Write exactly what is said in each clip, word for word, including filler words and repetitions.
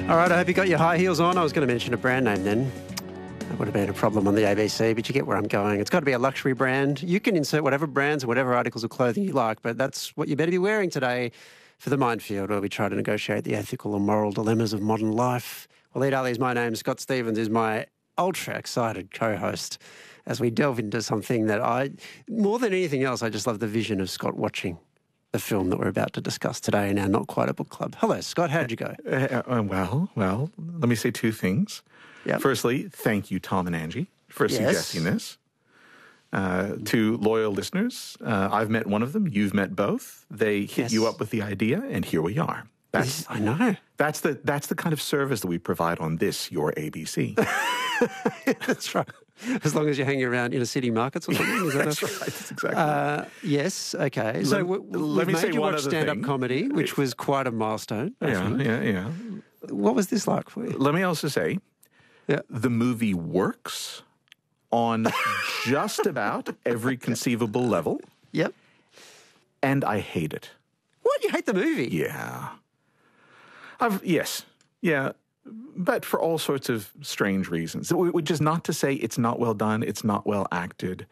All right, I hope you got your high heels on. I was going to mention a brand name then. That would have been a problem on the A B C, but you get where I'm going. It's got to be a luxury brand. You can insert whatever brands or whatever articles of clothing you like, but that's what you better be wearing today for the Minefield, where we try to negotiate the ethical and moral dilemmas of modern life. Waleed Ali is my name. Scott Stephens is my ultra-excited co-host as we delve into something that I, more than anything else, I just love the vision of Scott watching the film that we're about to discuss today in our Not Quite a Book Club. Hello, Scott. How did you go? Uh, uh, well, well, let me say two things. Yep. Firstly, thank you, Tom and Angie, for Yes. suggesting this. Uh, to loyal listeners, uh, I've met one of them. You've met both. They hit Yes. you up with the idea, and here we are. That's Yes, I know. that's the that's the kind of service that we provide on this your A B C. That's right. As long as you're hanging around inner city markets or something. Is that That's a- right. That's exactly. Uh, yes. Okay. So Let- we, we let me made say you one watch other stand-up thing. comedy, which was quite a milestone. I yeah, think. yeah, yeah. What was this like for you? Let me also say, Yeah. the movie works on just about every conceivable level, Yep. and I hate it. What? You hate the movie? Yeah. I've, yes. Yeah. But for all sorts of strange reasons. Which is not to say it's not well done, it's not well acted,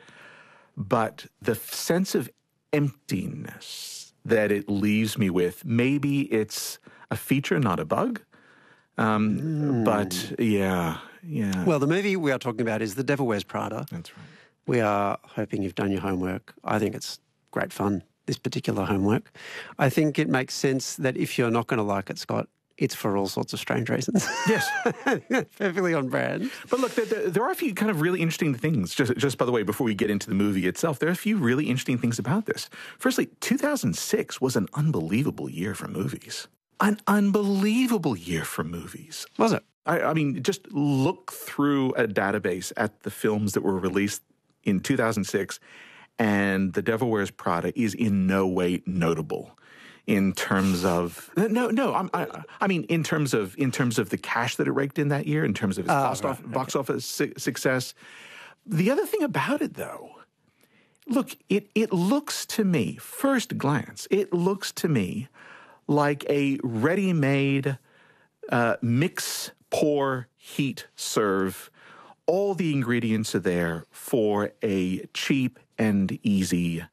but the f- sense of emptiness that it leaves me with, maybe it's a feature, not a bug. Um, Hmm. But yeah, yeah. Well, the movie we are talking about is The Devil Wears Prada. That's right. We are hoping you've done your homework. I think it's great fun, this particular homework. I think it makes sense that if you're not going to like it, Scott, it's for all sorts of strange reasons. Yes. Perfectly on brand. But look, there, there, there are a few kind of really interesting things. Just, just by the way, before we get into the movie itself, there are a few really interesting things about this. Firstly, two thousand six was an unbelievable year for movies. An unbelievable year for movies. Was it? I, I mean, just look through a database at the films that were released in two thousand six, and The Devil Wears Prada is in no way notable in terms of no, no. I'm, I, I mean, in terms of in terms of the cash that it raked in that year, in terms of its Oh, box, right, off, box office su- success. The other thing about it, though, look, it it looks to me, first glance, it looks to me like a ready-made uh, mix, pour, heat, serve. All the ingredients are there for a cheap and easy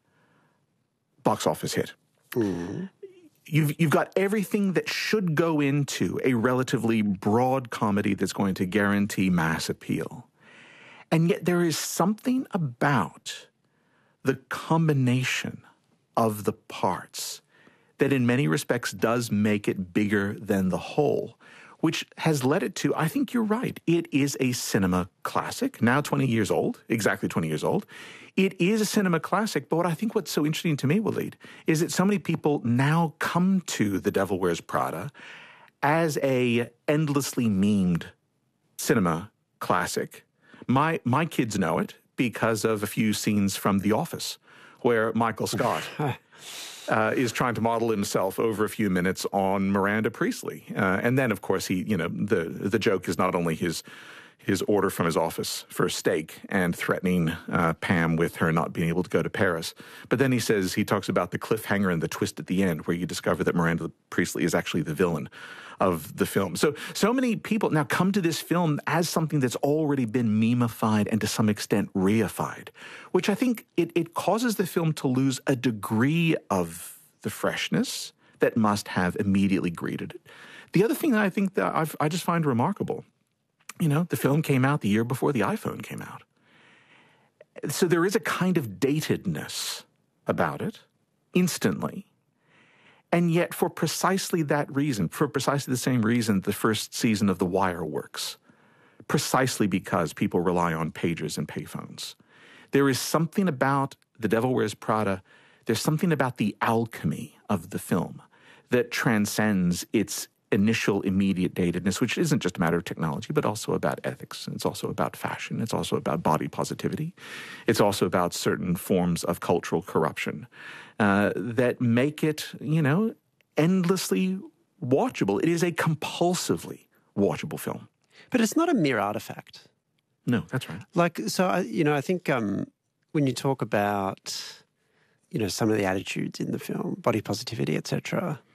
box office hit. Mm. You've, you've got everything that should go into a relatively broad comedy that's going to guarantee mass appeal. And yet there is something about the combination of the parts that in many respects does make it bigger than the whole, which has led it to, I think you're right, it is a cinema classic, now twenty years old, exactly twenty years old. It is a cinema classic, but what I think what's so interesting to me, Waleed, is that so many people now come to The Devil Wears Prada as a endlessly memed cinema classic. My my kids know it because of a few scenes from The Office, where Michael Scott uh, is trying to model himself over a few minutes on Miranda Priestley, uh, and then of course he, you know, the the joke is not only his his order from his office for a steak and threatening uh, Pam with her not being able to go to Paris, but then he says he talks about the cliffhanger and the twist at the end, where you discover that Miranda Priestley is actually the villain of the film. So, so many people now come to this film as something that's already been memeified and to some extent reified, which I think it, it causes the film to lose a degree of the freshness that must have immediately greeted it. The other thing that I think that I've, I just find remarkable, you know, the film came out the year before the iPhone came out. So there is a kind of datedness about it instantly. And yet, for precisely that reason, for precisely the same reason the first season of The Wire works, precisely because people rely on pagers and payphones. There is something about The Devil Wears Prada, there's something about the alchemy of the film that transcends its initial immediate datedness, which isn't just a matter of technology, but also about ethics. It's also about fashion. It's also about body positivity. It's also about certain forms of cultural corruption uh, that make it, you know, endlessly watchable. It is a compulsively watchable film. But it's not a mere artifact. No, that's right. Like, so, I, you know, I think um, when you talk about, you know, some of the attitudes in the film, body positivity, et cetera,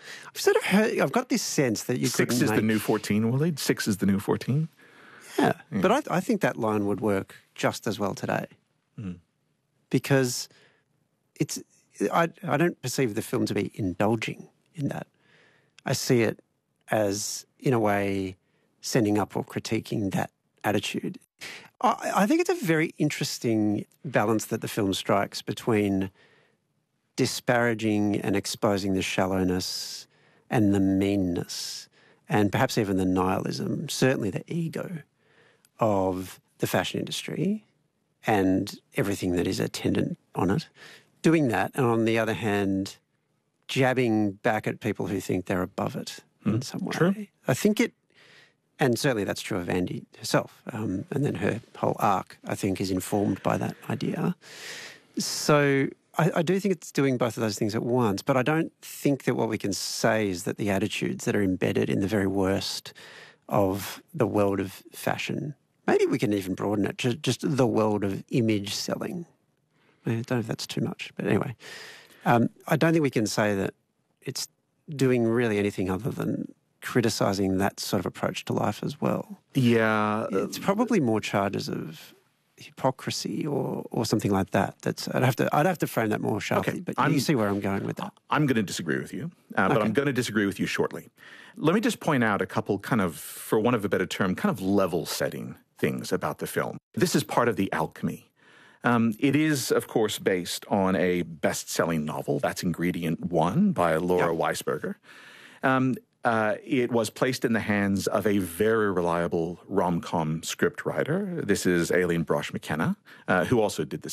I've sort of heard, I've got this sense that you could Six is make, the new fourteen, Waleed. Six is the new fourteen. Yeah, yeah. But I, I think that line would work just as well today. Mm. Because it's, I, I don't perceive the film to be indulging in that. I see it as, in a way, sending up or critiquing that attitude. I, I think it's a very interesting balance that the film strikes between disparaging and exposing the shallowness and the meanness and perhaps even the nihilism, certainly the ego of the fashion industry and everything that is attendant on it. Doing that, and on the other hand, jabbing back at people who think they're above it mm, in some way. True. I think it, and certainly that's true of Andy herself, um, and then her whole arc, I think, is informed by that idea. So I, I do think it's doing both of those things at once, but I don't think that what we can say is that the attitudes that are embedded in the very worst of the world of fashion, maybe we can even broaden it to just the world of image selling. I don't know if that's too much, but anyway. Um, I don't think we can say that it's doing really anything other than criticising that sort of approach to life as well. Yeah. It's probably more charges of hypocrisy or, or something like that. That's I'd have to I'd have to frame that more sharply, okay, but I'm, you see where I'm going with that. I'm going to disagree with you, uh, but okay. I'm going to disagree with you shortly. Let me just point out a couple kind of, for want of a better term, kind of level-setting things about the film. This is part of the alchemy. Um, it is, of course, based on a best-selling novel. That's Ingredient One by Laura yep. Weisberger. Um, uh, it was placed in the hands of a very reliable rom-com script writer. This is Aileen Brosh McKenna, uh, who also did the